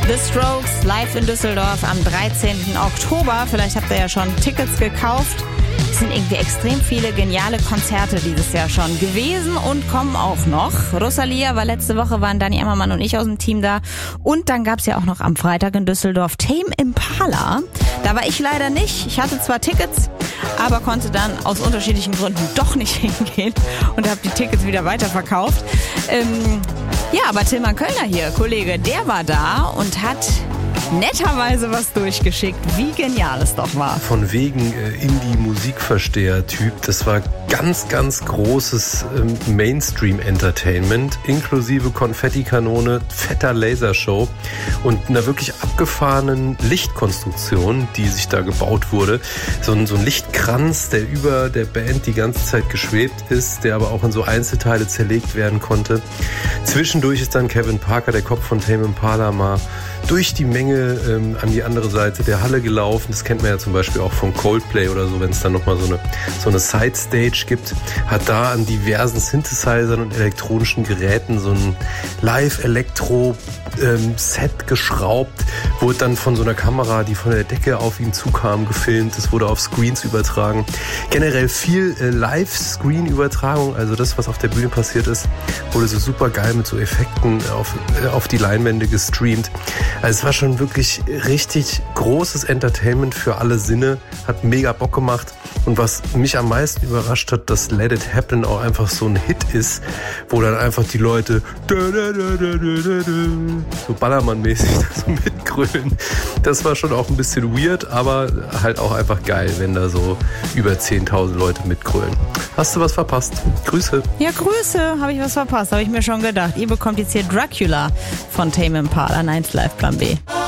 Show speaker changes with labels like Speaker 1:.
Speaker 1: The Strokes live in Düsseldorf am 13. Oktober. Vielleicht habt ihr ja schon Tickets gekauft. Es sind irgendwie extrem viele geniale Konzerte dieses Jahr schon gewesen und kommen auch noch. Rosalia war letzte Woche, waren Dani Emmermann und ich aus dem Team da. Und dann gab's ja auch noch am Freitag in Düsseldorf Tame Impala. Da war ich leider nicht. Ich hatte zwar Tickets, aber konnte dann aus unterschiedlichen Gründen doch nicht hingehen und habe die Tickets wieder weiterverkauft. Ja, aber Tilman Kölner hier, Kollege, der war da und hat netterweise was durchgeschickt. Wie genial es doch war.
Speaker 2: Von wegen Indie-Musikversteher-Typ. Das war ganz, ganz großes Mainstream-Entertainment, inklusive Konfettikanone, fetter Lasershow und einer wirklich abgefahrenen Lichtkonstruktion, die sich da gebaut wurde. So ein Lichtkranz, der über der Band die ganze Zeit geschwebt ist, der aber auch in so Einzelteile zerlegt werden konnte. Zwischendurch ist dann Kevin Parker, der Kopf von Tame Impala, mal durch die Menge an die andere Seite der Halle gelaufen. Das kennt man ja zum Beispiel auch von Coldplay oder so, wenn es dann nochmal so eine Side-Stage gibt. Hat da an diversen Synthesizern und elektronischen Geräten so ein Live-Elektro-Set geschraubt. Wurde dann von so einer Kamera, die von der Decke auf ihn zukam, gefilmt. Das wurde auf Screens übertragen. Generell viel Live-Screen-Übertragung, also das, was auf der Bühne passiert ist, wurde so super geil mit so Effekten auf die Leinwände gestreamt. Also es war schon wirklich richtig großes Entertainment für alle Sinne, hat mega Bock gemacht. Und was mich am meisten überrascht hat, dass Let It Happen auch einfach so ein Hit ist, wo dann einfach die Leute so Ballermann-mäßig so mitgrölen. Das war schon auch ein bisschen weird, aber halt auch einfach geil, wenn da so über 10.000 Leute mitgrölen. Hast du was verpasst? Grüße.
Speaker 1: Ja, Grüße. Habe ich was verpasst, habe ich mir schon gedacht. Ihr bekommt jetzt hier Dracula von Tame Impala, 1 Live Plan B.